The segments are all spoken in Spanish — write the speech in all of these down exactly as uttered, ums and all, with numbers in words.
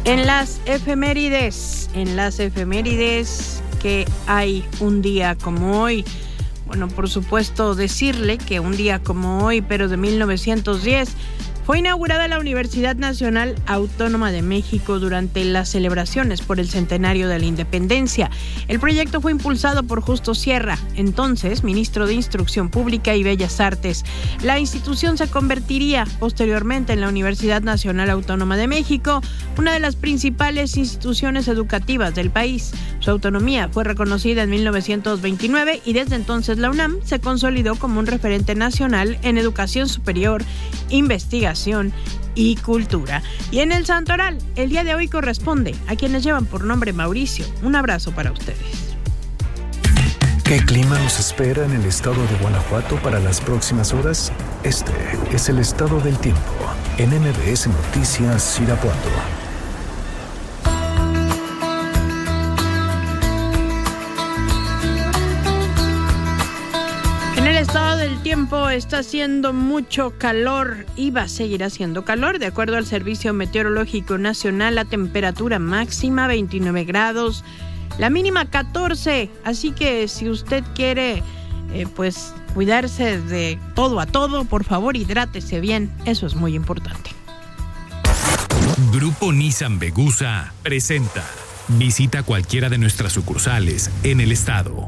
En las efemérides, en las efemérides que hay un día como hoy. Bueno, por supuesto decirle que un día como hoy, pero de mil novecientos diez, fue inaugurada la Universidad Nacional Autónoma de México durante las celebraciones por el centenario de la independencia. El proyecto fue impulsado por Justo Sierra, entonces ministro de Instrucción Pública y Bellas Artes. La institución se convertiría posteriormente en la Universidad Nacional Autónoma de México, una de las principales instituciones educativas del país. Su autonomía fue reconocida en mil novecientos veintinueve y desde entonces la UNAM se consolidó como un referente nacional en educación superior, investigación y cultura. Y en el Santoral, el día de hoy corresponde a quienes llevan por nombre Mauricio. Un abrazo para ustedes. ¿Qué clima nos espera en el estado de Guanajuato para las próximas horas? Este es el estado del tiempo en M B S Noticias Irapuato. En el estado del tiempo está haciendo mucho calor y va a seguir haciendo calor. De acuerdo al Servicio Meteorológico Nacional, la temperatura máxima veintinueve grados, la mínima catorce. Así que si usted quiere eh, pues cuidarse de todo a todo, por favor hidrátese bien. Eso es muy importante. Grupo Nissan Vegusa presenta. Visita cualquiera de nuestras sucursales en el estado.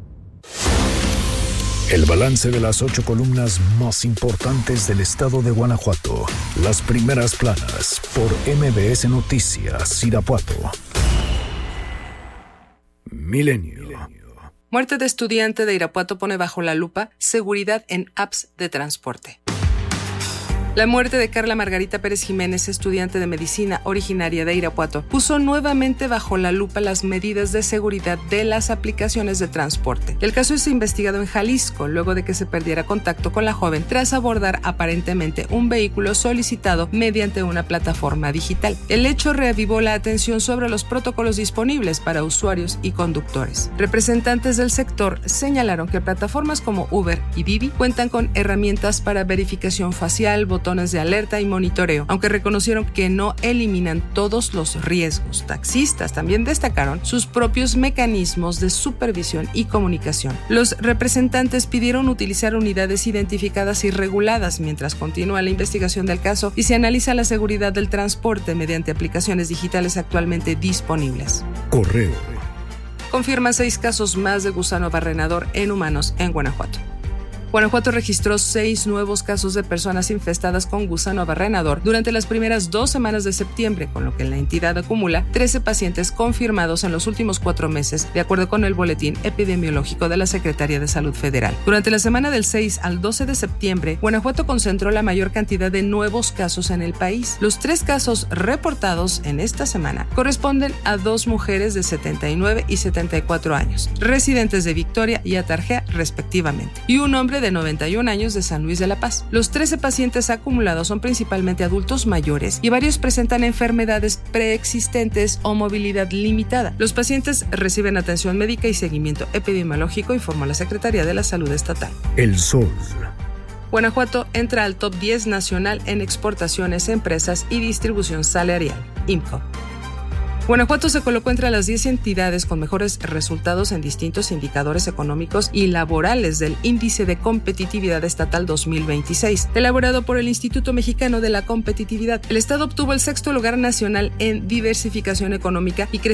El balance de las ocho columnas más importantes del estado de Guanajuato. Las primeras planas por M B S Noticias Irapuato. Milenio. Muerte de estudiante de Irapuato pone bajo la lupa seguridad en apps de transporte. La muerte de Carla Margarita Pérez Jiménez, estudiante de medicina originaria de Irapuato, puso nuevamente bajo la lupa las medidas de seguridad de las aplicaciones de transporte. El caso es investigado en Jalisco, luego de que se perdiera contacto con la joven tras abordar aparentemente un vehículo solicitado mediante una plataforma digital. El hecho reavivó la atención sobre los protocolos disponibles para usuarios y conductores. Representantes del sector señalaron que plataformas como Uber y Didi cuentan con herramientas para verificación facial, botones de alerta y monitoreo, aunque reconocieron que no eliminan todos los riesgos. Taxistas también destacaron sus propios mecanismos de supervisión y comunicación. Los representantes pidieron utilizar unidades identificadas y reguladas mientras continúa la investigación del caso y se analiza la seguridad del transporte mediante aplicaciones digitales actualmente disponibles. Correo. Confirman seis casos más de gusano barrenador en humanos en Guanajuato. Guanajuato registró seis nuevos casos de personas infestadas con gusano barrenador durante las primeras dos semanas de septiembre, con lo que la entidad acumula trece pacientes confirmados en los últimos cuatro meses, de acuerdo con el boletín epidemiológico de la Secretaría de Salud Federal. Durante la semana del seis al doce de septiembre, Guanajuato concentró la mayor cantidad de nuevos casos en el país. Los tres casos reportados en esta semana corresponden a dos mujeres de setenta y nueve y setenta y cuatro años, residentes de Victoria y Atarjea respectivamente, y un hombre de noventa y un años de San Luis de la Paz. Los trece pacientes acumulados son principalmente adultos mayores y varios presentan enfermedades preexistentes o movilidad limitada. Los pacientes reciben atención médica y seguimiento epidemiológico, informó la Secretaría de la Salud Estatal. El Sol. Guanajuato entra al top diez nacional en exportaciones, empresas y distribución salarial, IMCO. Guanajuato se colocó entre las diez entidades con mejores resultados en distintos indicadores económicos y laborales del Índice de Competitividad Estatal dos mil veintiséis, elaborado por el Instituto Mexicano de la Competitividad. El estado obtuvo el sexto lugar nacional en diversificación económica y crecimiento